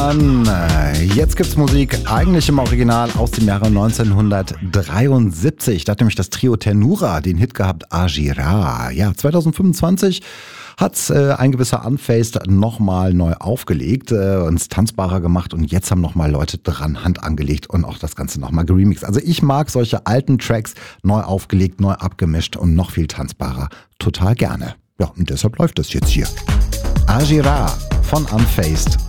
Mann. Jetzt gibt's Musik eigentlich im Original aus dem Jahre 1973. Da hat nämlich das Trio Ternura den Hit gehabt, Agira. Ja, 2025 hat ein gewisser Unfaced nochmal neu aufgelegt, uns tanzbarer gemacht und jetzt haben nochmal Leute dran Hand angelegt und auch das Ganze nochmal geremixed. Also ich mag solche alten Tracks neu aufgelegt, neu abgemischt und noch viel tanzbarer. Total gerne. Ja, und deshalb läuft das jetzt hier. Agira von Unfaced